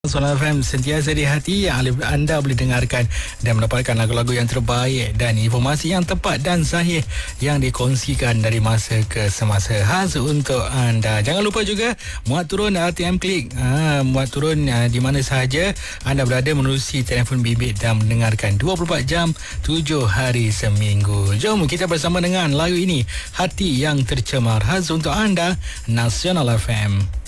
Sonal FM sentiasa di hati yang anda boleh dengarkan dan mendapatkan lagu-lagu yang terbaik dan informasi yang tepat dan sahih yang dikongsikan dari masa ke semasa khas untuk anda. Jangan lupa juga muat turun RTM Klik. Muat turun di mana sahaja anda berada menerusi telefon bimbit dan mendengarkan 24 jam 7 hari seminggu. Jom kita bersama dengan lagu ini, Hati yang Tercemar, khas untuk anda, Nasional FM.